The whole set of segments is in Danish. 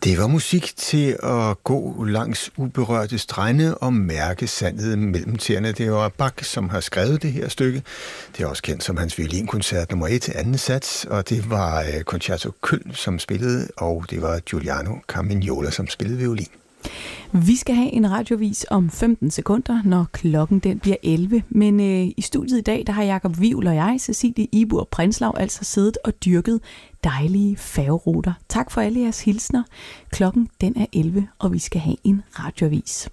Det var musik til at gå langs uberørte strande og mærke sandet mellem tæerne. Det var Bach, som har skrevet det her stykke. Det er også kendt som hans violinkoncert nummer 1, anden sats, og det var Concerto Köln, som spillede, og det var Giuliano Carmignola, som spillede violin. Vi skal have en radiovis om 15 sekunder, når klokken den bliver 11. Men i studiet i dag, der har Jakob Wivel og jeg, Cecilie Ibur Prinslav, altså siddet og dyrket dejlige færgeruter. Tak for alle jeres hilsner. Klokken den er 11, og vi skal have en radiovis.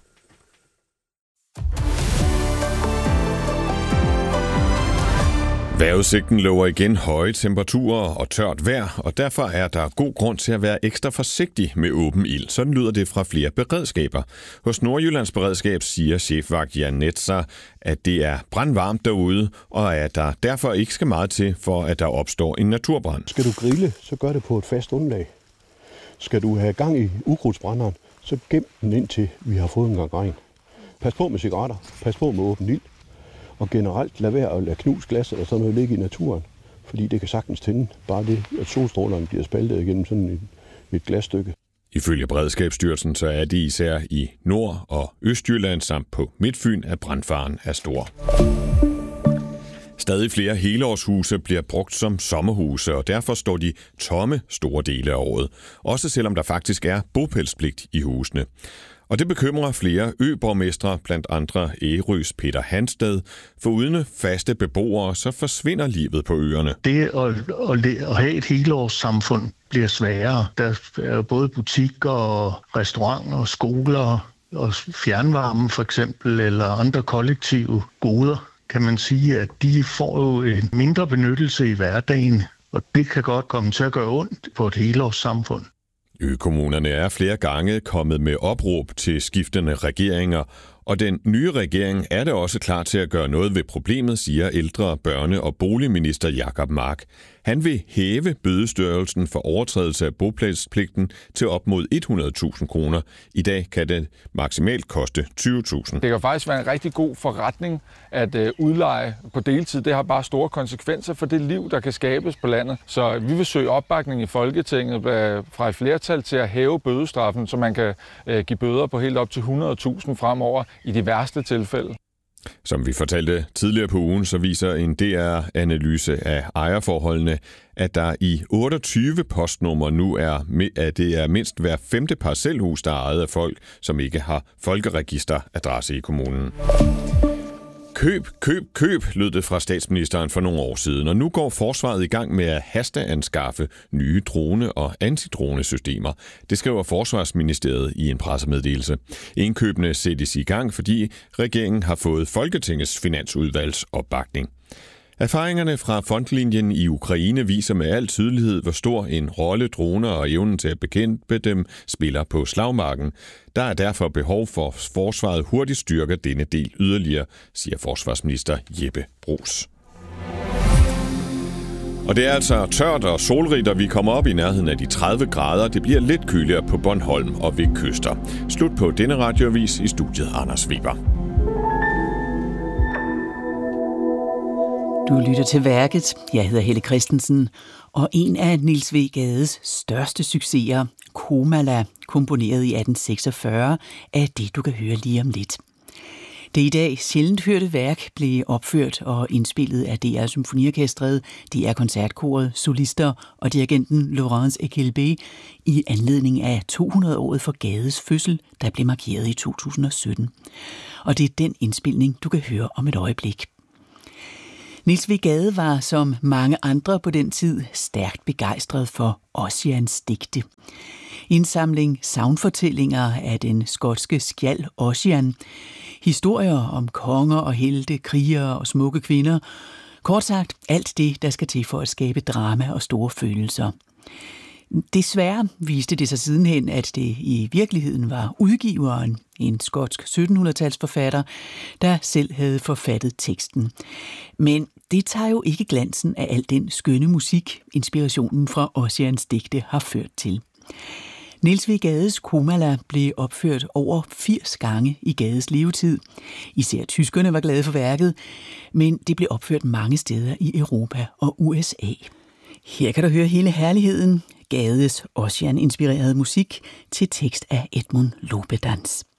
Vejrudsigten lover igen høje temperaturer og tørt vejr, og derfor er der god grund til at være ekstra forsigtig med åben ild. Sådan lyder det fra flere beredskaber. Hos Nordjyllands Beredskab siger chefvagt Jan Netzer, at det er brandvarmt derude, og at der derfor ikke skal meget til, for at der opstår en naturbrand. Skal du grille, så gør det på et fast underlag. Skal du have gang i ukrudtsbrænderen, så gem den indtil vi har fået en gang regn. Pas på med cigaretter, pas på med åben ild. Og generelt lad være at lade knus glas eller sådan noget ligge i naturen, fordi det kan sagtens tænde. Bare det, at solstrålerne bliver spaltet igennem sådan et glasstykke. Ifølge Beredskabsstyrelsen så er det især i Nord- og Østjylland samt på Midtfyn, at brandfaren er stor. Stadig flere helårshuse bliver brugt som sommerhuse, og derfor står de tomme store dele af året. Også selvom der faktisk er bopælspligt i husene. Og det bekymrer flere øborgmestre, blandt andre Ærøs Peter Hansted. For uden faste beboere, så forsvinder livet på øerne. Det at have et helårssamfund bliver sværere. Der er både butikker og restauranter og skoler og fjernvarme for eksempel, eller andre kollektive goder, kan man sige, at de får jo en mindre benyttelse i hverdagen. Og det kan godt komme til at gøre ondt på et helårssamfund. Økommunerne er flere gange kommet med opråb til skiftende regeringer, og den nye regering er da også klar til at gøre noget ved problemet, siger ældre-, børne- og boligminister Jacob Mark. Han vil hæve bødestørrelsen for overtrædelse af bopælspligten til op mod 100.000 kroner. I dag kan det maksimalt koste 20.000. Det kan faktisk være en rigtig god forretning at udleje på deltid. Det har bare store konsekvenser for det liv, der kan skabes på landet. Så vi vil søge opbakning i Folketinget fra et flertal til at hæve bødestraffen, så man kan give bøder på helt op til 100.000 fremover i de værste tilfælde. Som vi fortalte tidligere på ugen, så viser en DR-analyse af ejerforholdene, at der i 28 postnumre nu at det er mindst hver 5. parcelhus, der er ejet af folk, som ikke har folkeregisteradresse i kommunen. Køb, køb, køb, lød det fra statsministeren for nogle år siden, og nu går forsvaret i gang med at hasteanskaffe nye drone- og antidronesystemer. Det skriver Forsvarsministeriet i en pressemeddelelse. Indkøbene sættes i gang, fordi regeringen har fået Folketingets finansudvalgs opbakning. Erfaringerne fra frontlinjen i Ukraine viser med al tydelighed, hvor stor en rolle droner og evnen til at bekæmpe dem spiller på slagmarken. Der er derfor behov for, at forsvaret hurtigt styrker denne del yderligere, siger forsvarsminister Jeppe Bruus. Og det er altså tørt og solrigt, og vi kommer op i nærheden af de 30 grader. Det bliver lidt køligere på Bornholm og ved kyster. Slut på denne radioavis. I studiet Anders Weber. Du lytter til Værket. Jeg hedder Helle Christensen, og en af Niels W. Gades største succeser, Komala, komponeret i 1846, er det, du kan høre lige om lidt. Det i dag sjældent hørte værk blev opført og indspillet af DR Symfoniorkestret, DR Koncertkoret, solister og dirigenten Laurence Ekelbe i anledning af 200-året for Gades fødsel, der blev markeret i 2017. Og det er den indspilning, du kan høre om et øjeblik. Niels W. Gade var som mange andre på den tid stærkt begejstret for Ossians digte. Indsamling sagnfortællinger af den skotske skjald Ossian, historier om konger og helte, krigere og smukke kvinder, kort sagt alt det, der skal til for at skabe drama og store følelser. Desværre viste det sig sidenhen, at det i virkeligheden var udgiveren, en skotsk 1700-talsforfatter, der selv havde forfattet teksten. Men det tager jo ikke glansen af al den skønne musik, inspirationen fra Ossians digte har ført til. Niels W. Gades Komala blev opført over 80 gange i Gades levetid. Især tyskerne var glade for værket, men det blev opført mange steder i Europa og USA. Her kan du høre hele herligheden, Gades Ossian-inspireret musik til tekst af Edmund Lobedans.